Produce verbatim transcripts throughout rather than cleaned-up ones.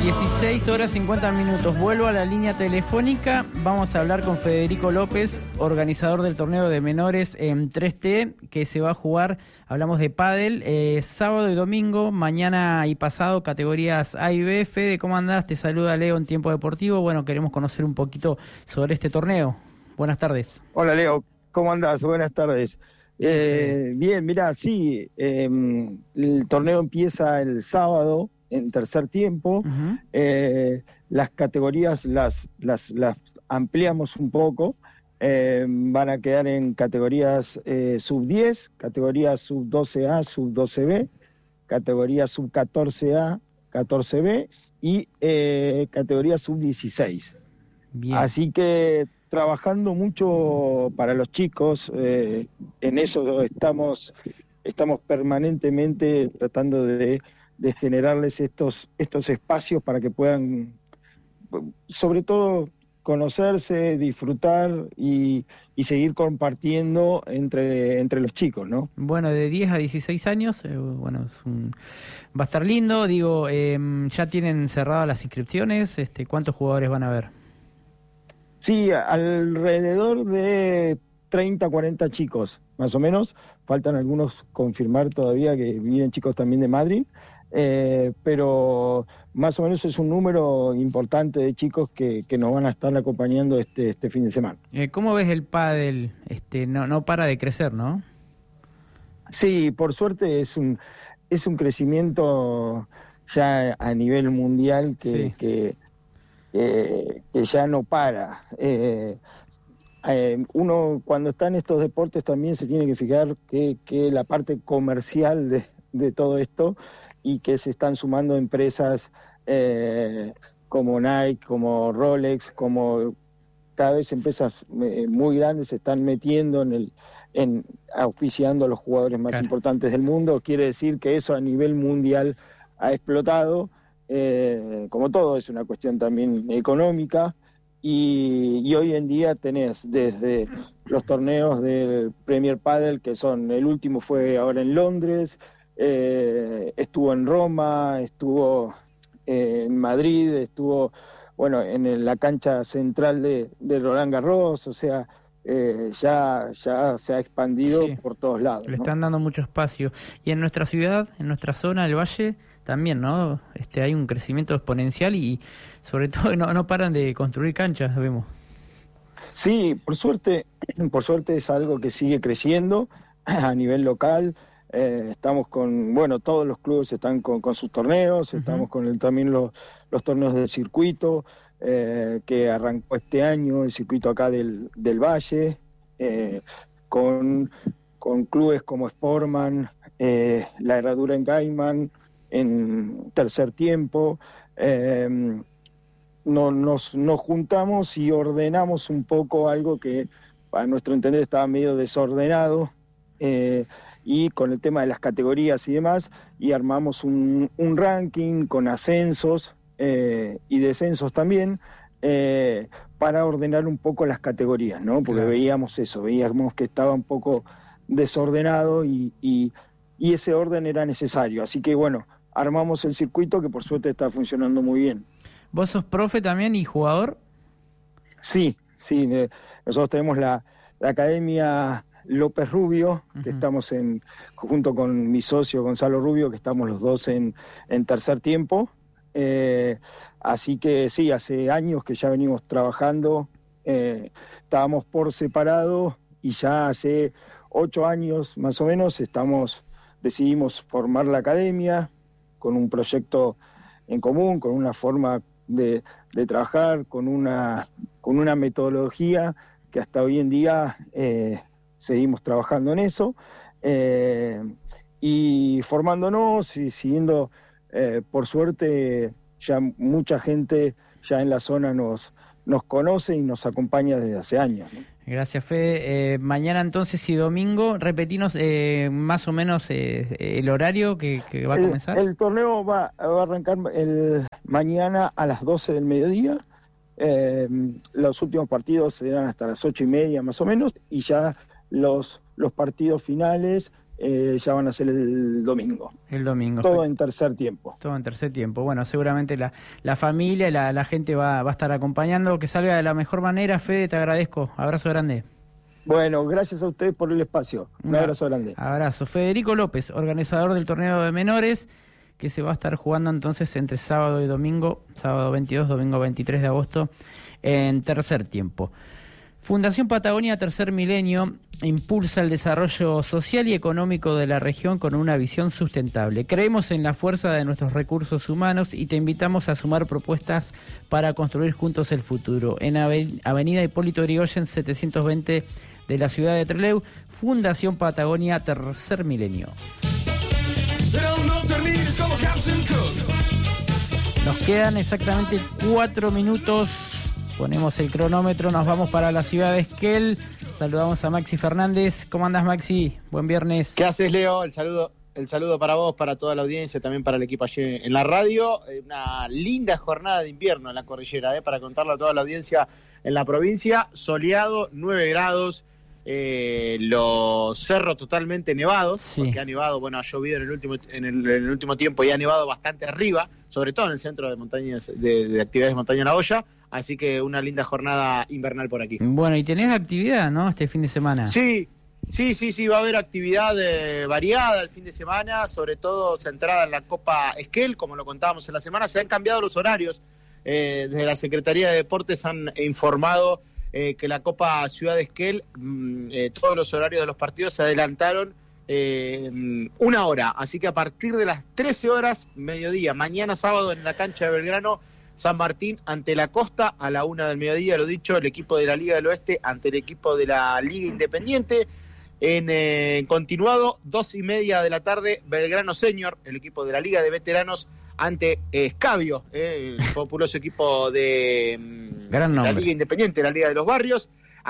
dieciséis horas cincuenta minutos. Vuelvo a la línea telefónica. Vamos a hablar con Federico López, organizador del torneo de menores en tres T, que se va a jugar, hablamos de pádel, eh, sábado y domingo, mañana y pasado, categorías A y B. Fede, ¿cómo andás? Te saluda Leo en Tiempo Deportivo. Bueno, queremos conocer un poquito sobre este torneo. Buenas tardes. Hola, Leo. ¿Cómo andás? Buenas tardes. Eh, bien, mirá, sí, eh, el torneo empieza el sábado en tercer tiempo. Uh-huh. eh, las categorías las, las, las ampliamos un poco, eh, van a quedar en categorías eh, sub diez, categorías sub doce A, sub doce B, categoría sub catorce A, catorce B y eh, categoría sub dieciséis. Bien. Así que trabajando mucho para los chicos, eh, en eso estamos, estamos permanentemente tratando de de generarles estos, estos espacios para que puedan, sobre todo, conocerse, disfrutar y, y seguir compartiendo entre, entre los chicos, ¿no? Bueno, de diez a dieciséis años, eh, bueno, es un, va a estar lindo. Digo, eh, ¿ya tienen cerradas las inscripciones? Este, ¿cuántos jugadores van a haber? Sí, alrededor de treinta, cuarenta chicos, más o menos. Faltan algunos confirmar todavía, que vienen chicos también de Madrid. Eh, pero más o menos es un número importante de chicos que, que nos van a estar acompañando este, este fin de semana. Eh, ¿Cómo ves el pádel? Este, no, no para de crecer, ¿no? Sí, por suerte es un, es un crecimiento ya a nivel mundial que, sí. que, eh, que ya no para. Eh, eh, uno cuando está en estos deportes también se tiene que fijar que, que la parte comercial de, de todo esto, y que se están sumando empresas eh, como Nike, como Rolex, como cada vez empresas eh, muy grandes se están metiendo en el, en auspiciando a los jugadores más claro. importantes del mundo. Quiere decir que eso a nivel mundial ha explotado, eh, como todo es una cuestión también económica, y, y hoy en día tenés desde los torneos del Premier Padel, que son, el último fue ahora en Londres, Eh, estuvo en Roma, estuvo eh, en Madrid, estuvo bueno en el, la cancha central de, de Roland Garros, o sea, eh, ya, ya se ha expandido sí, por todos lados. Le ¿no? están dando mucho espacio. Y en nuestra ciudad, en nuestra zona del Valle, también, ¿no? Este, hay un crecimiento exponencial y sobre todo no, no paran de construir canchas, vemos. Sí, por suerte, por suerte es algo que sigue creciendo a nivel local. Eh, estamos con, bueno, todos los clubes están con, con sus torneos, uh-huh. estamos con el, también los, los torneos del circuito, eh, que arrancó este año, el circuito acá del, del Valle, eh, con, con clubes como Sportman, eh, La Herradura en Gaiman, en tercer tiempo. Eh, no, nos, nos juntamos y ordenamos un poco algo que, a nuestro entender, estaba medio desordenado, eh, y con el tema de las categorías y demás, y armamos un, un ranking con ascensos eh, y descensos también, eh, para ordenar un poco las categorías, ¿no? Porque claro. veíamos eso, veíamos que estaba un poco desordenado y, y, y ese orden era necesario. Así que bueno, armamos el circuito que por suerte está funcionando muy bien. ¿Vos sos profe también y jugador? Sí, sí, eh, nosotros tenemos la, la academia López Rubio, que uh-huh. estamos en, junto con mi socio Gonzalo Rubio, que estamos los dos en, en tercer tiempo. Eh, así que sí, hace años que ya venimos trabajando, eh, estábamos por separado y ya hace ocho años más o menos estamos, decidimos formar la academia con un proyecto en común, con una forma de, de trabajar, con una, con una metodología que hasta hoy en día eh, seguimos trabajando en eso, eh, y formándonos y siguiendo, eh, por suerte, ya mucha gente ya en la zona nos, nos conoce y nos acompaña desde hace años, ¿no? Gracias, Fede. Eh, mañana entonces y domingo, repetinos eh, más o menos eh, el horario que, que va a el, comenzar. El torneo va, va a arrancar el, mañana a las doce del mediodía. Eh, los últimos partidos serán hasta las ocho y media más o menos, y ya los, los partidos finales eh, ya van a ser el domingo. El domingo. Todo en tercer tiempo. Todo en tercer tiempo. Bueno, seguramente la, la familia y la, la gente va, va a estar acompañando. Que salga de la mejor manera, Fede, te agradezco. Abrazo grande. Bueno, gracias a ustedes por el espacio. Un Una, abrazo grande. Abrazo. Federico López, organizador del torneo de menores, que se va a estar jugando entonces entre sábado y domingo, sábado veintidós, domingo veintitrés de agosto, en tercer tiempo. Fundación Patagonia Tercer Milenio impulsa el desarrollo social y económico de la región con una visión sustentable. Creemos en la fuerza de nuestros recursos humanos y te invitamos a sumar propuestas para construir juntos el futuro. En Avenida Hipólito Yrigoyen setecientos veinte de la ciudad de Trelew, Fundación Patagonia Tercer Milenio. Nos quedan exactamente cuatro minutos. Ponemos el cronómetro, nos vamos para la ciudad de Esquel. Saludamos a Maxi Fernández. ¿Cómo andás, Maxi? Buen viernes. ¿Qué haces, Leo? El saludo, el saludo para vos, para toda la audiencia, también para el equipo allí en la radio. Una linda jornada de invierno en la cordillera, ¿eh? Para contarle a toda la audiencia en la provincia. Soleado, nueve grados. Eh, los cerros totalmente nevados, sí. Porque ha nevado, bueno, ha llovido en el último en el, en el último tiempo y ha nevado bastante arriba, sobre todo en el centro de montañas de, de actividades de montaña La Hoya, así que una linda jornada invernal por aquí. Bueno, y tenés actividad, ¿no? Este fin de semana. Sí, sí, sí, sí, va a haber actividad eh, variada el fin de semana, sobre todo centrada en la Copa Esquel, como lo contábamos en la semana. Se han cambiado los horarios, eh, desde la Secretaría de Deportes han informado Eh, que la Copa Ciudad de Esquel, mmm, eh, todos los horarios de los partidos se adelantaron eh, una hora, así que a partir de las trece horas, mediodía, mañana sábado en la cancha de Belgrano, San Martín ante la Costa, a la una del mediodía, lo dicho, el equipo de la Liga del Oeste ante el equipo de la Liga Independiente. En eh, continuado, dos y media de la tarde, Belgrano Senior, el equipo de la Liga de Veteranos, ante Escabio, eh, el populoso equipo de Gran la Liga Independiente, la Liga de los Barrios.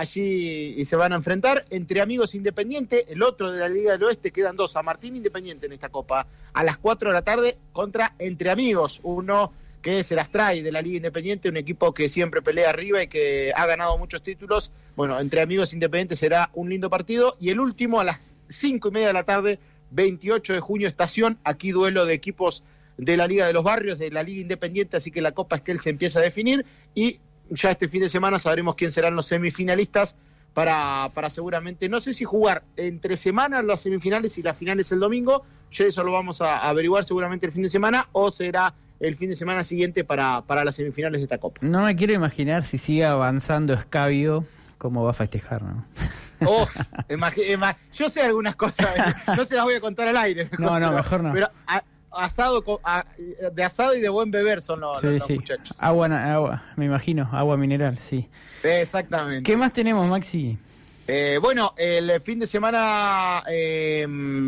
Allí se van a enfrentar Entre Amigos Independiente, el otro de la Liga del Oeste. Quedan dos, San Martín Independiente en esta Copa, a las cuatro de la tarde contra Entre Amigos, uno que se las trae de la Liga Independiente, un equipo que siempre pelea arriba y que ha ganado muchos títulos. Bueno, Entre Amigos Independiente será un lindo partido. Y el último a las cinco y media de la tarde, veintiocho de junio, Estación, aquí duelo de equipos de la Liga de los Barrios, de la Liga Independiente, así que la Copa Esquel se empieza a definir y ya este fin de semana sabremos quién serán los semifinalistas para, para seguramente, no sé si jugar entre semanas las semifinales y las finales el domingo, ya eso lo vamos a averiguar seguramente el fin de semana, o será el fin de semana siguiente para, para las semifinales de esta Copa. No me quiero imaginar si sigue avanzando Escabio, cómo va a festejar, ¿no? Oh, imagi- imag- yo sé algunas cosas, no se las voy a contar al aire. No, no, pero, mejor no. Pero a, asado a, de asado y de buen beber son los, sí, los, los sí. muchachos. Agua, agua, me imagino, agua mineral, sí. Exactamente. ¿Qué más tenemos, Maxi? Eh, bueno, el fin de semana eh,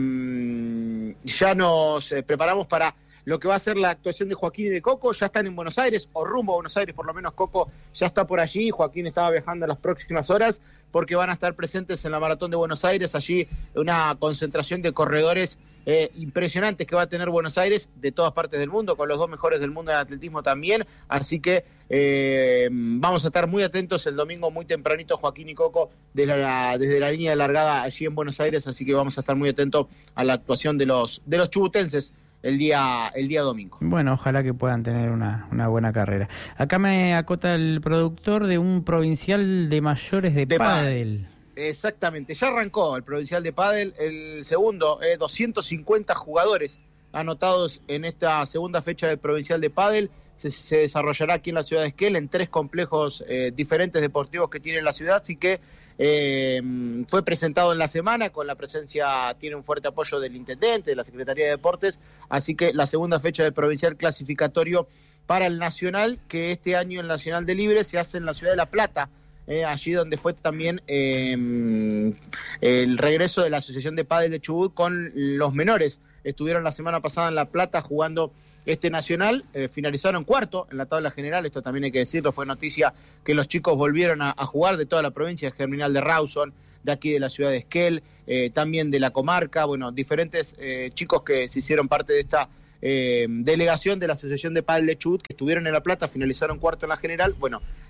ya nos eh, preparamos para lo que va a ser la actuación de Joaquín y de Coco. Ya están en Buenos Aires, o rumbo a Buenos Aires, por lo menos Coco ya está por allí. Joaquín estaba viajando en las próximas horas porque van a estar presentes en la Maratón de Buenos Aires. Allí una concentración de corredores eh, impresionantes que va a tener Buenos Aires de todas partes del mundo, con los dos mejores del mundo de atletismo también. Así que eh, vamos a estar muy atentos el domingo muy tempranito, Joaquín y Coco, desde la, desde la línea de largada allí en Buenos Aires. Así que vamos a estar muy atentos a la actuación de los, de los chubutenses el día el día domingo. Bueno, ojalá que puedan tener una, una buena carrera. Acá me acota el productor de un provincial de mayores de, de pádel. Exactamente, ya arrancó el provincial de pádel, el segundo, eh, doscientos cincuenta jugadores anotados en esta segunda fecha del provincial de pádel. Se, se desarrollará aquí en la ciudad de Esquel, en tres complejos eh, diferentes deportivos que tiene la ciudad, así que Eh, fue presentado en la semana con la presencia, tiene un fuerte apoyo del intendente, de la Secretaría de Deportes, así que la segunda fecha del provincial clasificatorio para el nacional, que este año el Nacional de Libre se hace en la ciudad de La Plata, eh, allí donde fue también eh, el regreso de la Asociación de Pádel de Chubut con los menores. Estuvieron la semana pasada en La Plata jugando este nacional, eh, finalizaron cuarto en la tabla general, esto también hay que decirlo, fue noticia que los chicos volvieron a, a jugar de toda la provincia, de Germinal de Rawson, de aquí de la ciudad de Esquel, eh, también de la comarca, bueno, diferentes eh, chicos que se hicieron parte de esta eh, delegación de la Asociación de Pádel de Chubut, que estuvieron en La Plata, finalizaron cuarto en la general. Bueno,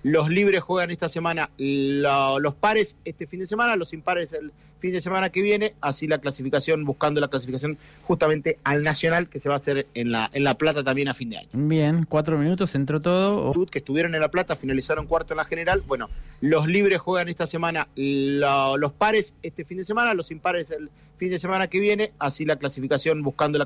los libres juegan esta semana lo, los pares este fin de semana, los impares el fin de semana que viene, así la clasificación, buscando la clasificación justamente al Nacional, que se va a hacer en La, en La Plata también a fin de año. Bien, cuatro minutos, entró todo. Que estuvieron en La Plata, finalizaron cuarto en la general. Bueno, los libres juegan esta semana lo, los pares este fin de semana, los impares el fin de semana que viene, así la clasificación, buscando la